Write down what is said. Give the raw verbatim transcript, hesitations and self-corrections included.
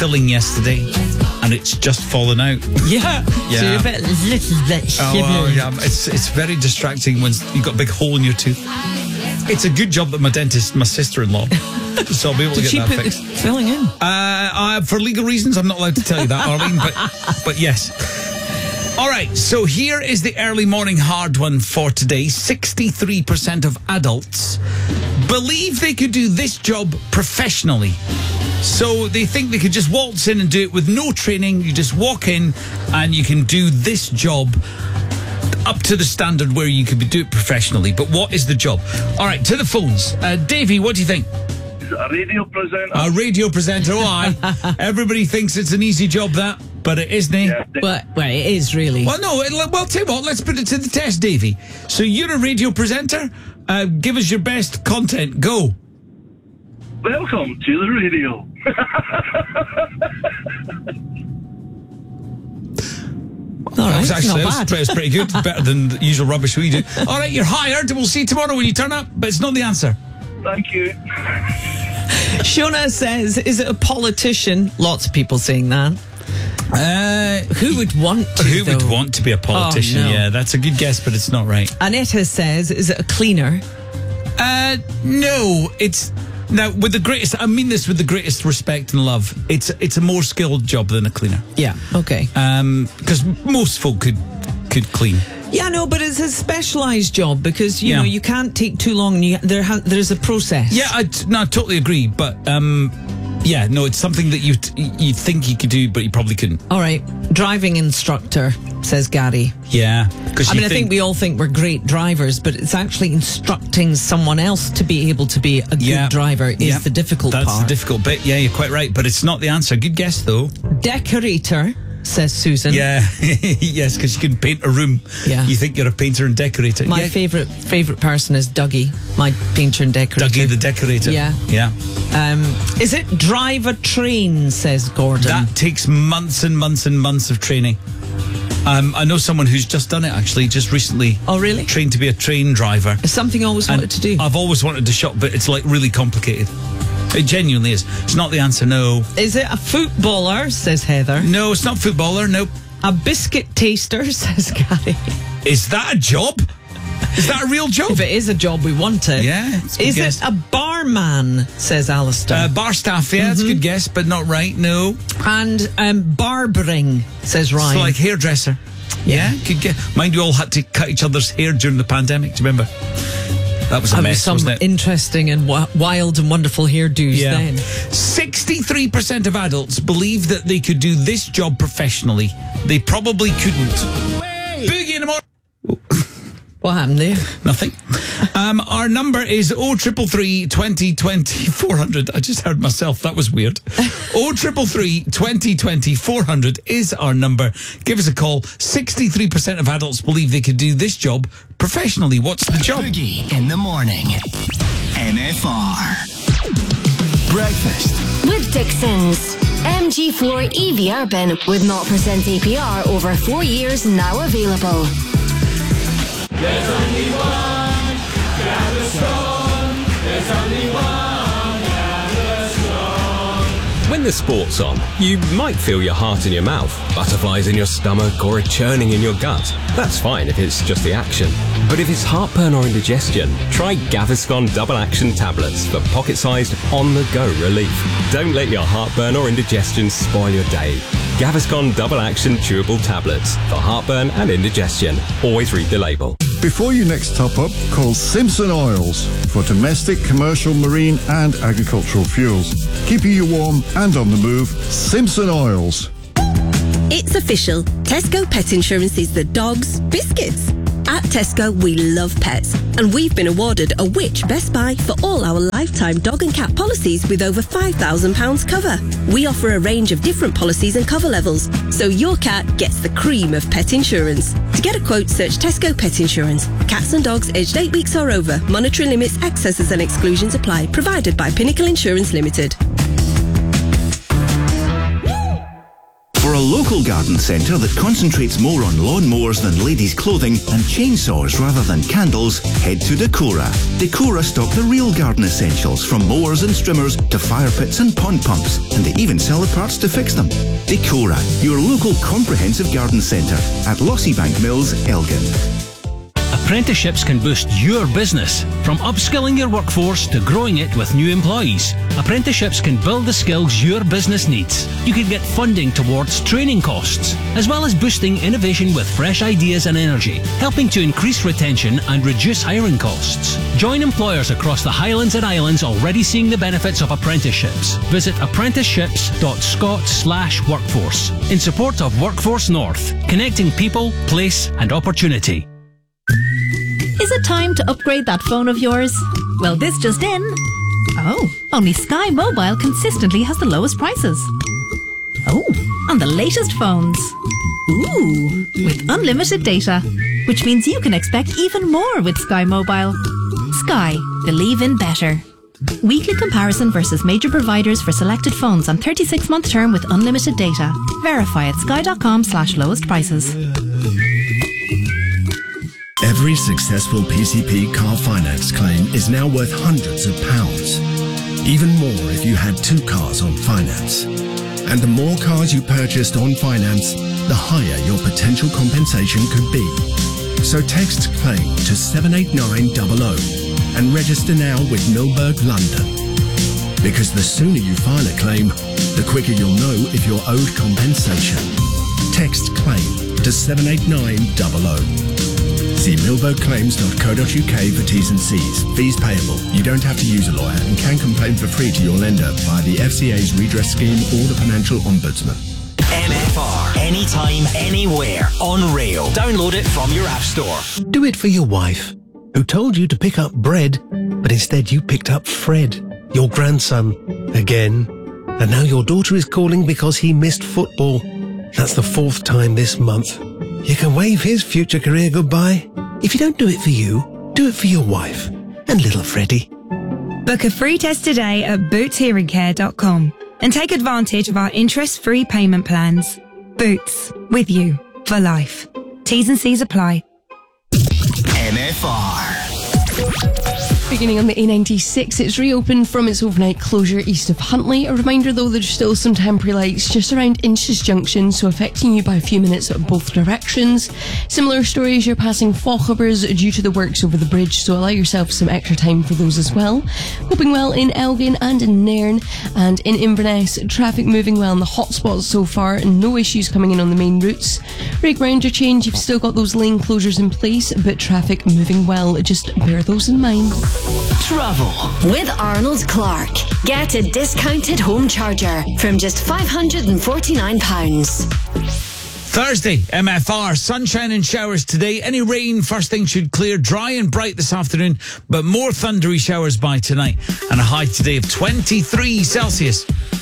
filling yesterday, and it's just fallen out. Yeah. Yeah. So you're a bit, little bit Oh, shivery. well, yeah, it's it's very distracting when you've got a big hole in your tooth. It's a good job that my dentist, my sister-in-law, so I'll be able to Did get she that put fixed. the filling in? Uh, uh, for legal reasons, I'm not allowed to tell you that, Arlene, but but yes. All right, so here is the early morning hard one for today. sixty-three percent of adults believe they could do this job professionally. So they think they could just waltz in and do it with no training. You just walk in and you can do this job up to the standard where you could do it professionally. But what is the job? All right, to the phones. Uh, Davey, what do you think? A radio presenter. A radio presenter, oh aye. Everybody thinks it's an easy job, that, but it isn't. Yeah. Well, well, it is really. Well, no, it, well, tell you what, let's put it to the test, Davey. So you're a radio presenter. Uh, give us your best content. Go. Welcome to the radio. All right, It's actually, not bad. it's pretty good. Better than the usual rubbish we do. All right, you're hired. We'll see you tomorrow when you turn up, but it's not the answer. Thank you. Shona says, is it a politician? Lots of people saying that. Uh, Who would want to, who would though? want to be a politician? Oh, no. Yeah, that's a good guess, but it's not right. Aneta says, is it a cleaner? Uh, no, it's now with the greatest. I mean this with the greatest respect and love. It's it's a more skilled job than a cleaner. Yeah, okay. Um, because most folk could could clean. Yeah, no, but it's a specialised job because, you Yeah. know, you can't take too long and you, there ha- there's a process. Yeah, I t- no, I totally agree. But um, yeah, no, it's something that you t- you think you could do, but you probably couldn't. All right, driving instructor, says Gary. Yeah, because I mean, I think we all think we're great drivers, but it's actually instructing someone else to be able to be a good Yeah. driver is Yeah. the difficult That's part. the difficult bit. Yeah, you're quite right, but it's not the answer. Good guess though. Decorator, says Susan. Yeah, yes, because you can paint a room. Yeah. You think you're a painter and decorator. My yeah. favourite favourite person is Dougie, my painter and decorator. Dougie the decorator. Yeah. Yeah. Um, is it drive a train, says Gordon? That takes months and months and months of training. Um, I know someone who's just done it, actually, just recently. Oh, really? Trained to be a train driver. It's something I always And wanted to do. I've always wanted to shop, but it's like really complicated. It genuinely is. It's not the answer, no. Is it a footballer, says Heather? No, it's not footballer, nope. A biscuit taster, says Gary. Is that a job? Is that a real job? If it is a job, we want it. Yeah, it's a good Is guess. it a barman, says Alistair? Uh, bar staff, yeah, that's a good guess, but not right, no. and um, barbering, says Ryan. So like hairdresser. Yeah, good guess. Mind you all had to cut each other's hair during the pandemic, do you remember? That was a There was mess, some wasn't it? interesting and w- wild and wonderful hairdos Yeah. then. sixty-three percent of adults believe that they could do this job professionally. They probably couldn't. Boogie in the morning. What happened there? Nothing. Um, our number is oh triple three twenty twenty four hundred. I just heard myself. That was weird. oh triple three twenty twenty four hundred is our number. Give us a call. sixty-three percent of adults believe they could do this job professionally. What's the job? Boogie in the morning. N F R. Breakfast. With Dixon's. M G four E V R bin with zero percent A P R over four years now available. There's only one Gaviscon. There's only one Gaviscon. When the sport's on, you might feel your heart in your mouth, butterflies in your stomach, or a churning in your gut. That's fine if it's just the action. But if it's heartburn or indigestion, try Gaviscon Double Action Tablets for pocket-sized, on-the-go relief. Don't let your heartburn or indigestion spoil your day. Gaviscon Double Action Chewable Tablets for heartburn and indigestion. Always read the label. Before you next top up, call Simpson Oils for domestic, commercial, marine and agricultural fuels. Keeping you warm and on the move, Simpson Oils. It's official. Tesco Pet Insurance is the dog's biscuits. At Tesco, we love pets, and we've been awarded a Which Best Buy for all our lifetime dog and cat policies with over five thousand pounds cover. We offer a range of different policies and cover levels, so your cat gets the cream of pet insurance. To get a quote, search Tesco Pet Insurance. Cats and dogs aged eight weeks or over. Monetary limits, excesses and exclusions apply. Provided by Pinnacle Insurance Limited. For a local garden centre that concentrates more on lawnmowers than ladies' clothing and chainsaws rather than candles, head to Decora. Decora stock the real garden essentials, from mowers and trimmers to fire pits and pond pumps, and they even sell the parts to fix them. Decora, your local comprehensive garden centre at Lossybank Mills, Elgin. Apprenticeships can boost your business. From upskilling your workforce to growing it with new employees, apprenticeships can build the skills your business needs. You can get funding towards training costs, as well as boosting innovation with fresh ideas and energy, helping to increase retention and reduce hiring costs. Join employers across the Highlands and Islands already seeing the benefits of apprenticeships. Visit apprenticeships.scot slash workforce in support of Workforce North, connecting people, place and opportunity. Is it time to upgrade that phone of yours? Well, this just in. Oh, only Sky Mobile consistently has the lowest prices. Oh, on the latest phones. Ooh, with unlimited data, which means you can expect even more with Sky Mobile. Sky, believe in better. Weekly comparison versus major providers for selected phones on thirty-six month term with unlimited data. Verify at sky.com slash lowest prices. Every successful P C P car finance claim is now worth hundreds of pounds. Even more if you had two cars on finance. And the more cars you purchased on finance, the higher your potential compensation could be. So text CLAIM to seven eight nine zero zero and register now with Milberg London. Because the sooner you file a claim, the quicker you'll know if you're owed compensation. Text CLAIM to seven eight nine zero zero. See milberg claims dot co dot uk for T's and C's. Fees payable. You don't have to use a lawyer and can complain for free to your lender via the F C A's redress scheme or the Financial Ombudsman. M F R. Anytime, anywhere. On rail. Download it from your app store. Do it for your wife, who told you to pick up bread, but instead you picked up Fred, your grandson, again. And now your daughter is calling because he missed football. That's the fourth time this month. You can wave his future career goodbye. If you don't do it for you, do it for your wife and little Freddie. Book a free test today at boots hearing care dot com and take advantage of our interest-free payment plans. Boots, with you for life. T's and C's apply. M F R. Beginning on the A ninety-six, it's reopened from its overnight closure east of Huntly. A reminder though, there's still some temporary lights just around Inches Junction, so affecting you by a few minutes at both directions. Similar stories, you're passing Fauchebers due to the works over the bridge, so allow yourself some extra time for those as well. Hoping well in Elgin and in Nairn, and in Inverness, traffic moving well in the hotspots so far, and no issues coming in on the main routes. Rig round your change, you've still got those lane closures in place, but traffic moving well, just bear those in mind. Travel with Arnold Clark. Get a discounted home charger from just five hundred forty-nine pounds. Thursday, M F R, sunshine and showers today. Any rain, first thing should clear. Dry and bright this afternoon, but more thundery showers by tonight. And a high today of twenty-three Celsius.